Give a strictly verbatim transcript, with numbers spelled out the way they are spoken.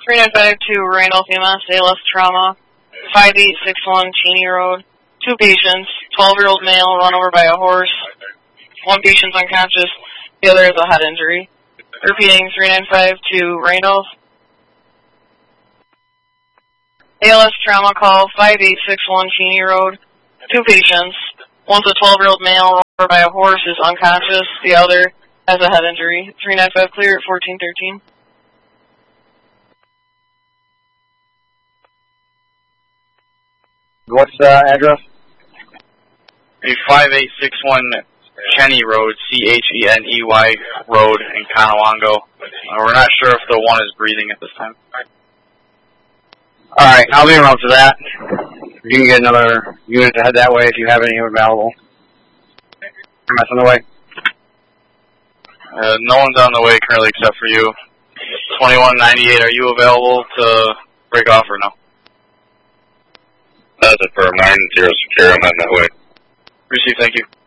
three nine five to Randolph E M S, A L S trauma, five eight six one Cheney Road. Two patients, twelve-year-old male run over by a horse. One patient's unconscious, the other has a head injury. Repeating, three nine five to Randolph. A L S trauma call, five eight six one Cheney Road. Two patients, one's a twelve-year-old male run over by a horse, is unconscious, the other has a head injury. three nine five clear at fourteen thirteen. What's the uh, address? A five eight six one Cheney Road, C H E N E Y Road in Conowongo. Uh, we're not sure if the one is breathing at this time. Alright, I'll be around for that. You can get another unit to head that way if you have any available. M S on the way. Uh, no one's on the way currently except for you. twenty-one ninety-eight, are you available to break off or no? That's a firm nine zero secure, I'm on that way. Receive, thank you.